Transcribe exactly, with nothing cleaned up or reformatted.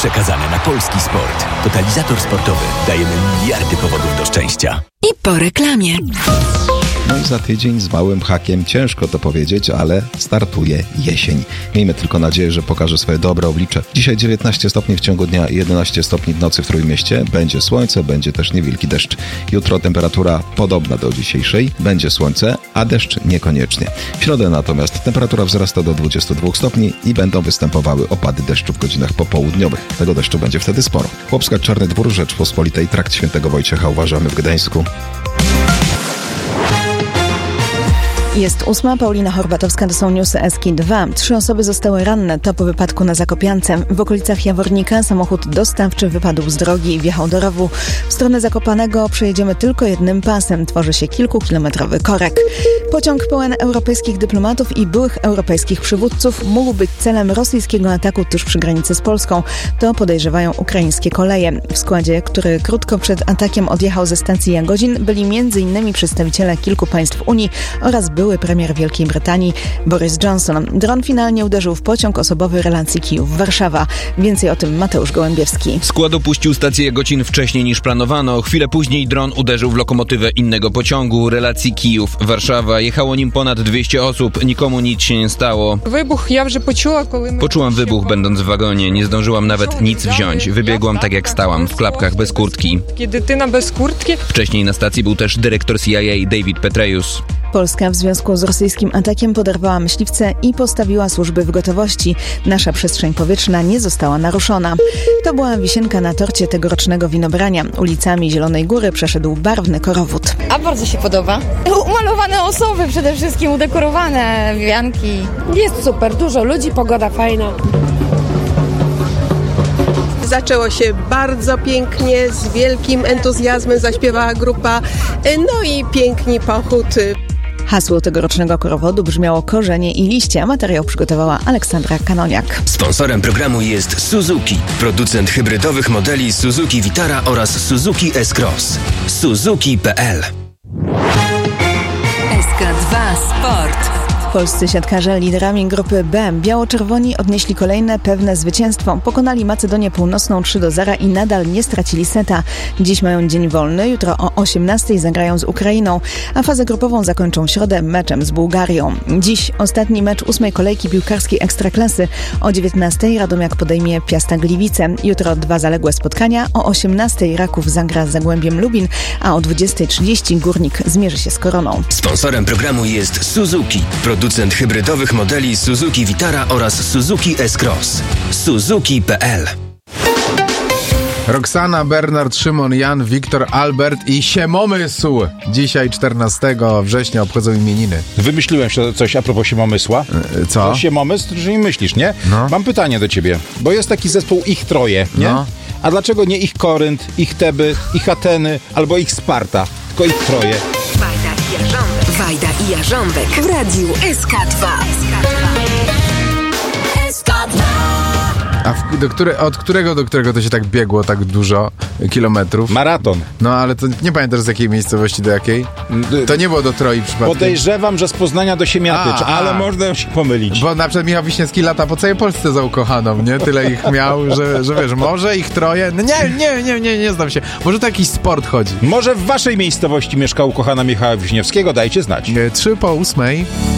przekazane na polski sport. Totalizator sportowy. Dajemy miliardy powodów do szczęścia. I po reklamie. No i za tydzień z małym hakiem, ciężko to powiedzieć, ale startuje jesień. Miejmy tylko nadzieję, że pokaże swoje dobre oblicze. Dzisiaj dziewiętnaście stopni w ciągu dnia, jedenaście stopni w nocy w Trójmieście. Będzie słońce, będzie też niewielki deszcz. Jutro temperatura podobna do dzisiejszej. Będzie słońce, a deszcz niekoniecznie. W środę natomiast temperatura wzrasta do dwudziestu dwóch stopni i będą występowały opady deszczu w godzinach popołudniowych. Tego deszczu będzie wtedy sporo. Chłopska, Czarny Dwór, Rzeczpospolitej, Trakt Świętego Wojciecha uważamy w Gdańsku. Jest ósma, Paulina Horbatowska, to są newsy S K dwa. Trzy osoby zostały ranne, to po wypadku na Zakopiance. W okolicach Jawornika samochód dostawczy wypadł z drogi i wjechał do rowu. W stronę Zakopanego przejedziemy tylko jednym pasem. Tworzy się kilkukilometrowy korek. Pociąg pełen europejskich dyplomatów i byłych europejskich przywódców mógł być celem rosyjskiego ataku tuż przy granicy z Polską. To podejrzewają ukraińskie koleje. W składzie, który krótko przed atakiem odjechał ze stacji Jagodzin, byli między innymi przedstawiciele kilku państw Unii oraz były premier Wielkiej Brytanii Boris Johnson. Dron finalnie uderzył w pociąg osobowy relacji Kijów-Warszawa. Więcej o tym Mateusz Gołębiewski. Skład opuścił stację Jagocin wcześniej niż planowano. Chwilę później dron uderzył w lokomotywę innego pociągu relacji Kijów-Warszawa. Jechało nim ponad dwieście osób. Nikomu nic się nie stało. Wybuch, ja już poczuła, kiedy... Poczułam wybuch będąc w wagonie. Nie zdążyłam nawet nic wziąć. Wybiegłam tak jak stałam, w klapkach bez kurtki. Kiedy ty na bez kurtki? Wcześniej na stacji był też dyrektor C I A David Petraeus. Polska w związku z rosyjskim atakiem poderwała myśliwce i postawiła służby w gotowości. Nasza przestrzeń powietrzna nie została naruszona. To była wisienka na torcie tegorocznego winobrania. Ulicami Zielonej Góry przeszedł barwny korowód. A bardzo się podoba. Umalowane osoby przede wszystkim, udekorowane wianki. Jest super, dużo ludzi, pogoda fajna. Zaczęło się bardzo pięknie, z wielkim entuzjazmem zaśpiewała grupa, no i piękni pochód. Hasło tegorocznego korowodu brzmiało korzenie i liście, a materiał przygotowała Aleksandra Kanoniak. Sponsorem programu jest Suzuki, producent hybrydowych modeli Suzuki Vitara oraz Suzuki S-Cross. Suzuki kropka p l. S K dwa Sport. Polscy siatkarze liderami grupy B. Biało-czerwoni odnieśli kolejne pewne zwycięstwo. Pokonali Macedonię Północną trzy do zera i nadal nie stracili seta. Dziś mają dzień wolny, jutro o osiemnastej zagrają z Ukrainą, a fazę grupową zakończą w środę meczem z Bułgarią. Dziś ostatni mecz ósmej kolejki piłkarskiej Ekstraklasy. O dziewiętnastej Radomiak podejmie Piasta Gliwice. Jutro dwa zaległe spotkania. O osiemnastej Raków zagra z Zagłębiem Lubin, a o dwudziestej trzydzieści Górnik zmierzy się z Koroną. Sponsorem programu jest Suzuki, producent hybrydowych modeli Suzuki Vitara oraz Suzuki S-Cross. Suzuki kropka p l. Roxana, Bernard, Szymon, Jan, Wiktor, Albert i Siemomysł. Dzisiaj czternastego września obchodzą imieniny. Wymyśliłem się coś a propos Siemomysła. E, co? No, Siemomysł, że nie myślisz, nie? No. Mam pytanie do ciebie, bo jest taki zespół Ich Troje, nie? No. A dlaczego nie Ich Korynt, Ich Teby, Ich Ateny albo Ich Sparta, tylko Ich Troje? Wajda i Jarząbek. Wajda i Jarząbek w radiu S K dwa. S K dwa. A w, do które, od którego do którego to się tak biegło tak dużo kilometrów? Maraton. No ale to nie pamiętasz z jakiej miejscowości do jakiej? To nie było do Troi przypadkiem. Podejrzewam, że z Poznania do Siemiatycz, A, ale a. można się pomylić. Bo na przykład Michał Wiśniewski lata po całej Polsce za ukochaną, nie? Tyle ich miał, że, że wiesz, może ich troje. No nie, nie, nie, nie, nie znam się. Może to jakiś sport chodzi. Może w waszej miejscowości mieszka ukochana Michała Wiśniewskiego? Dajcie znać. Trzy po ósmej.